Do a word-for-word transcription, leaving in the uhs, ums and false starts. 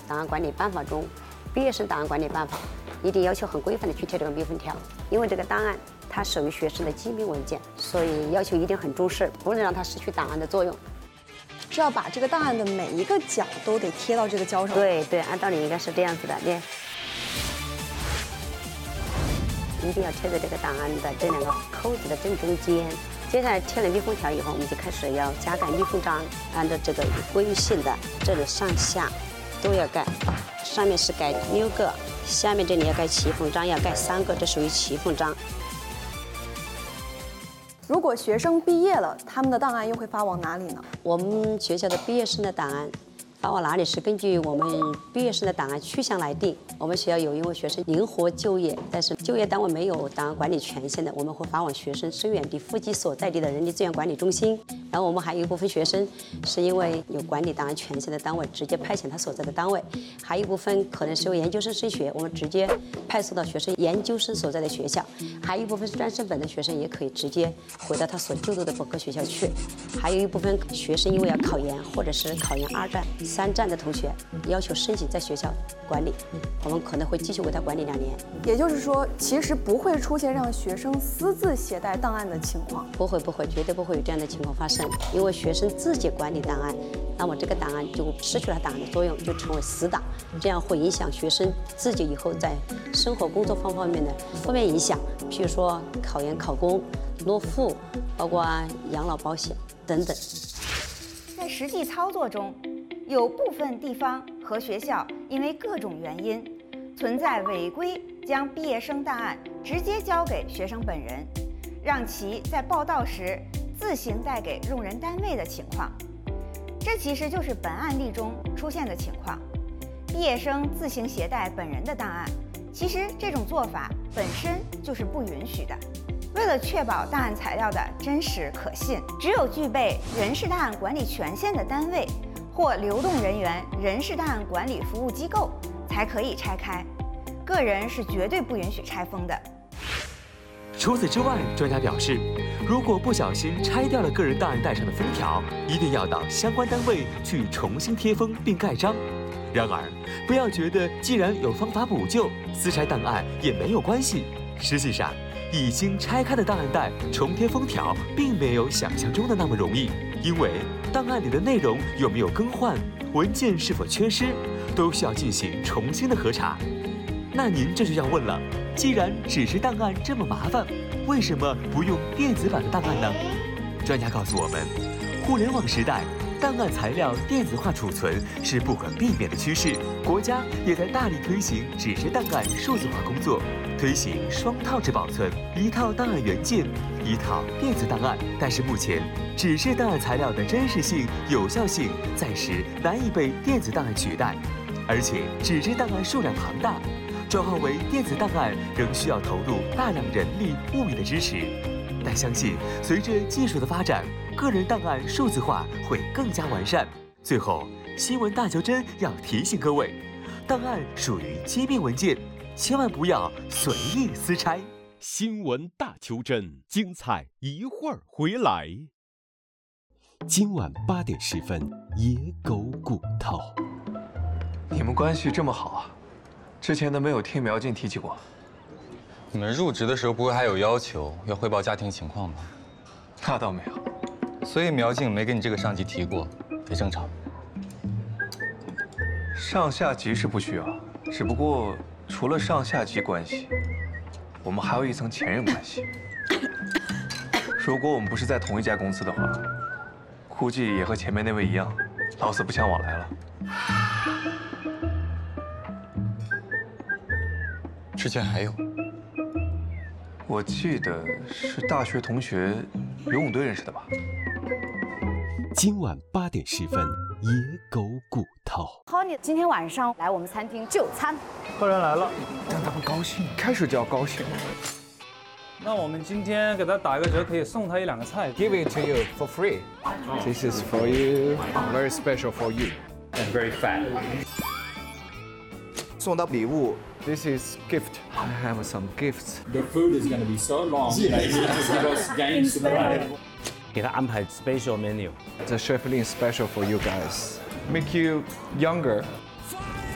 档案管理办法中，毕业生档案管理办法一定要求很规范的去贴这个密封条，因为这个档案它属于学生的机密文件，所以要求一定很重视，不能让它失去档案的作用。 是要把这个档案的每一个角都得贴到这个胶上。 对对，按道理应该是这样子的，你一定要贴在这个档案的这两个扣子的正中间。接下来贴了密封条以后，我们就开始要加盖密封章，按照这个规性的，这里上下都要盖，上面是盖六个，下面这里要盖骑缝章，要盖三个，这属于骑缝章。 如果学生毕业了，他们的档案又会发往哪里呢？ 我们学校的毕业生的档案发往哪里是根据我们毕业生的档案去向来定。我们学校有因为学生灵活就业，但是就业单位没有档案管理权限的，我们会发往学生生源地户籍所在地的人力资源管理中心。然后我们还有一部分学生是因为有管理档案权限的单位直接派遣他所在的单位，还有一部分可能是为研究生升学，我们直接派送到学生研究生所在的学校，还有一部分是专升本的学生也可以直接回到他所就读的本科学校去，还有一部分学生因为要考研或者是考研二战、三战的同学要求申请在学校管理，我们可能会继续为他管理两年。 也就是说，其实不会出现让学生私自携带档案的情况。 不会不会，绝对不会有这样的情况发生，因为学生自己管理档案，那么这个档案就失去了档案的作用，就成为死档，这样会影响学生自己以后在生活工作方方面面的负面影响，譬如说考研考公、落户，包括养老保险等等。 在实际操作中，有部分地方和学校因为各种原因存在违规将毕业生档案直接交给学生本人，让其在报到时自行带给用人单位的情况。这其实就是本案例中出现的情况，毕业生自行携带本人的档案，其实这种做法本身就是不允许的。为了确保档案材料的真实可信，只有具备人事档案管理权限的单位或流动人员人事档案管理服务机构才可以拆开，个人是绝对不允许拆封的。 除此之外，专家表示，如果不小心拆掉了个人档案袋上的封条，一定要到相关单位去重新贴封并盖章。然而，不要觉得既然有方法补救，撕拆档案也没有关系。实际上，已经拆开的档案袋重贴封条，并没有想象中的那么容易，因为档案里的内容有没有更换，文件是否缺失，都需要进行重新的核查。那您这就要问了，既然纸质档案这么麻烦，为什么不用电子版的档案呢？专家告诉我们，互联网时代，档案材料电子化储存是不可避免的趋势，国家也在大力推行纸质档案数字化工作，推行双套制保存，一套档案原件，一套电子档案。但是目前，纸质档案材料的真实性、有效性暂时难以被电子档案取代，而且纸质档案数量庞大，转化为电子档案仍需要投入大量人力物力的支持。但相信随着技术的发展，个人档案数字化会更加完善。最后，新闻大求真要提醒各位，档案属于机密文件，千万不要随意撕拆。 新闻大求真，精彩一会儿回来。 今晚八点十分，野狗骨头。 你们关系这么好啊？之前都没有听苗静提起过。 你们入职的时候不会还有要求要汇报家庭情况吗？ 那倒没有。 所以苗静没跟你这个上级提过，也正常。 上下级是不需要，只不过除了上下级关系，我们还有一层前任关系。如果我们不是在同一家公司的话，估计也和前面那位一样，老死不相往来了。 之前还有， 我记得是大学同学游泳队认识的吧？ 今晚八点十分，野狗骨头。 Honey 今天晚上来我们餐厅就餐， 客人来了， 让他们高兴，开始就要高兴。 那我们今天给他打一个折，可以送他一两个菜。 Give it to you for free. This is for you, very special for you, and very fat. 送到礼物。This is gift. I have some gifts. The food is going to be so long. Yeah. You just give us games to the right. 给他安排 special menu. The chef Lin special for you guys. Make you younger.